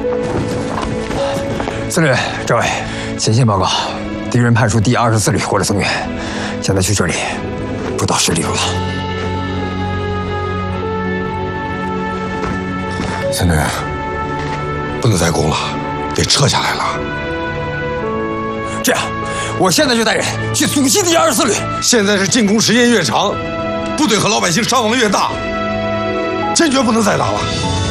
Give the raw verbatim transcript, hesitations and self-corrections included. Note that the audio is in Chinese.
司令，这位，前线报告，敌人派出第二十四旅过来增援，现在距这里不到十里路了。 司令，不能再攻了，得撤下来了。 这样，我现在就带人去阻击第二十四旅。 现在是进攻时间越长，部队和老百姓伤亡越大，坚决不能再打了。